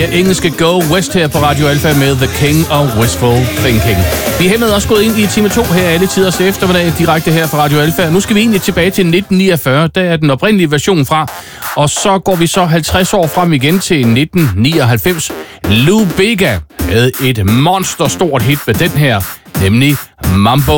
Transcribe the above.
mere engelske Go West her på Radio Alpha med The King of Wistful Thinking. Vi er hermed også gået ind i time 2 her alle tiders eftermiddag direkte her fra Radio Alpha. Nu skal vi egentlig tilbage til 1949, der er den oprindelige version fra. Og så går vi så 50 år frem igen til 1999. Lou Bega havde et monsterstort hit med den her, nemlig Mambo